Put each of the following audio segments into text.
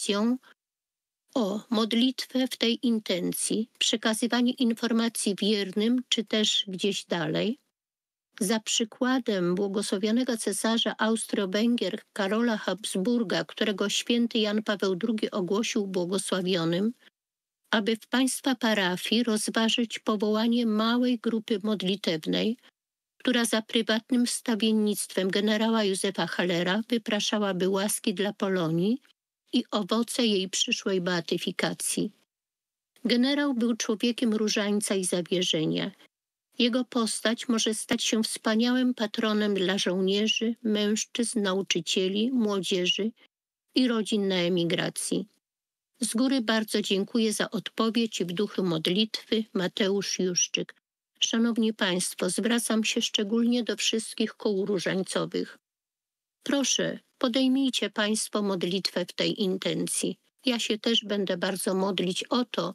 okazją o modlitwę w tej intencji, przekazywanie informacji wiernym, czy też gdzieś dalej. Za przykładem błogosławionego cesarza Austro-Węgier Karola Habsburga, którego święty Jan Paweł II ogłosił błogosławionym, aby w państwa parafii rozważyć powołanie małej grupy modlitewnej, która za prywatnym wstawiennictwem generała Józefa Hallera wypraszałaby łaski dla Polonii i owoce jej przyszłej beatyfikacji. Generał był człowiekiem różańca i zawierzenia. Jego postać może stać się wspaniałym patronem dla żołnierzy, mężczyzn, nauczycieli, młodzieży i rodzin na emigracji. Z góry bardzo dziękuję za odpowiedź w duchu modlitwy. Mateusz Juszczyk. Szanowni Państwo, zwracam się szczególnie do wszystkich kół różańcowych. Proszę, podejmijcie Państwo modlitwę w tej intencji. Ja się też będę bardzo modlić o to,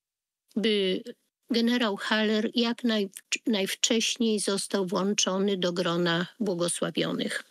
by generał Haller jak najwcześniej został włączony do grona błogosławionych.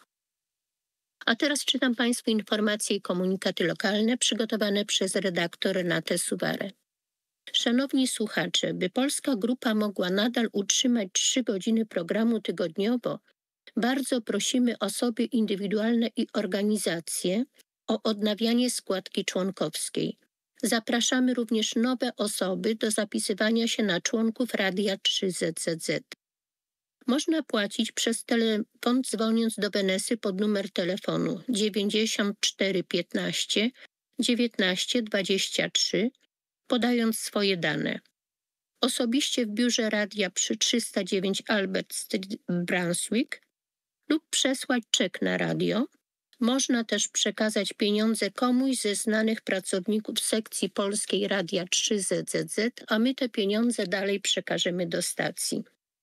A teraz czytam Państwu informacje i komunikaty lokalne przygotowane przez redaktor Renatę Suwarę. Szanowni słuchacze, by Polska Grupa mogła nadal utrzymać 3 godziny programu tygodniowo, bardzo prosimy osoby indywidualne i organizacje o odnawianie składki członkowskiej. Zapraszamy również nowe osoby do zapisywania się na członków Radia 3ZZZ. Można płacić przez telefon dzwoniąc do Wenesy pod numer telefonu 94 15 19 23, podając swoje dane. Osobiście w biurze radia przy 309 Albert Street w Brunswick lub przesłać czek na radio. Można też przekazać pieniądze komuś ze znanych pracowników sekcji polskiej Radia 3ZZZ, a my te pieniądze dalej przekażemy do stacji.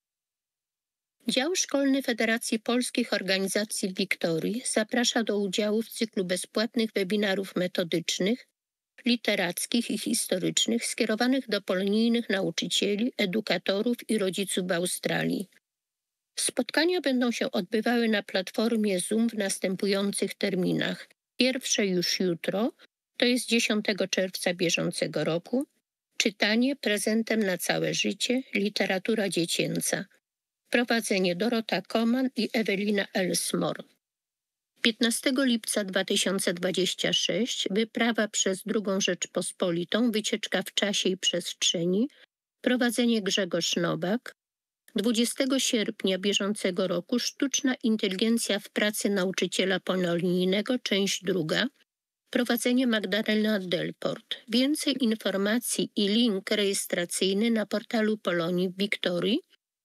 Dział Szkolny Federacji Polskich Organizacji w Wiktorii zaprasza do udziału w cyklu bezpłatnych webinarów metodycznych, literackich i historycznych skierowanych do polonijnych nauczycieli, edukatorów i rodziców w Australii. Spotkania będą się odbywały na platformie Zoom w następujących terminach. Pierwsze już jutro, to jest 10 czerwca bieżącego roku, czytanie prezentem na całe życie, literatura dziecięca. Prowadzenie Dorota Koman i Ewelina Elsmore. 15 lipca 2026 wyprawa przez II Rzeczpospolitą, wycieczka w czasie i przestrzeni, prowadzenie Grzegorz Nowak. 20 sierpnia bieżącego roku sztuczna inteligencja w pracy nauczyciela polonijnego, część 2, prowadzenie Magdalena Delport. Więcej informacji i link rejestracyjny na portalu Polonii w Wiktorii,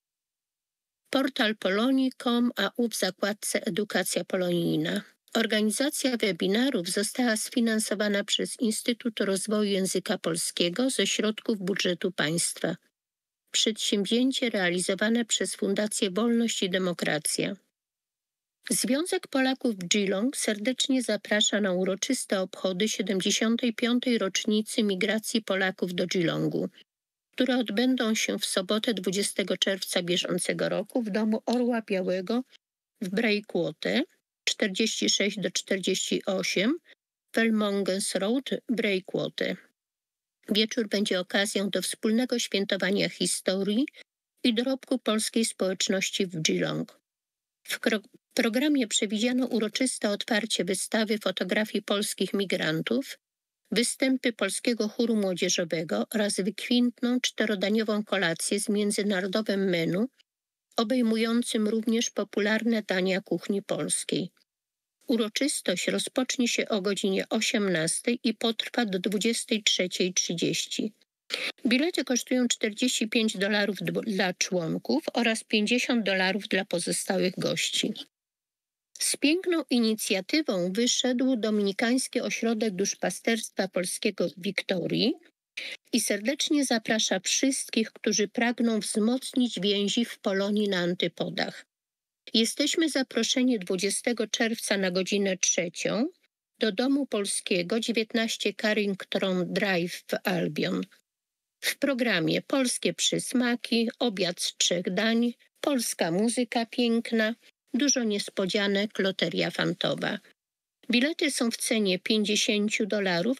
portal polonii.com, a w zakładce Edukacja Polonijna. Organizacja webinarów została sfinansowana przez Instytut Rozwoju Języka Polskiego ze środków budżetu państwa. Przedsięwzięcie realizowane przez Fundację Wolność i Demokracja. Związek Polaków w Geelong serdecznie zaprasza na uroczyste obchody 75. rocznicy migracji Polaków do Geelongu, które odbędą się w sobotę 20 czerwca bieżącego roku w domu Orła Białego w Breakwater 46-48 Belmonges Road, Breakwater. Wieczór będzie okazją do wspólnego świętowania historii i dorobku polskiej społeczności w Geelong. W programie przewidziano uroczyste otwarcie wystawy fotografii polskich migrantów, występy polskiego chóru młodzieżowego oraz wykwintną 4-daniową kolację z międzynarodowym menu, obejmującym również popularne dania kuchni polskiej. Uroczystość rozpocznie się o godzinie 18 i potrwa do 23:30. Bilety kosztują $45 dla członków oraz $50 dla pozostałych gości. Z piękną inicjatywą wyszedł Dominikański Ośrodek Duszpasterstwa Polskiego w Wiktorii i serdecznie zaprasza wszystkich, którzy pragną wzmocnić więzi w Polonii na Antypodach. Jesteśmy zaproszeni 20 czerwca na godzinę 3 do Domu Polskiego 19 Carrington Drive w Albion. W programie polskie przysmaki, obiad z 3 dań, polska muzyka piękna, dużo niespodzianek, loteria fantowa. Bilety są w cenie $50